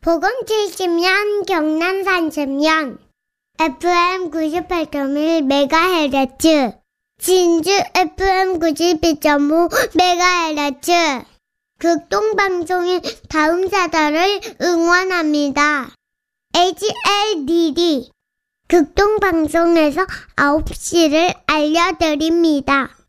보건 70년, 경남 30년, FM 98.1MHz, 진주 FM 92.5MHz, 극동방송인 다음 세대를 응원합니다. HLDD, 극동방송에서 9시를 알려드립니다.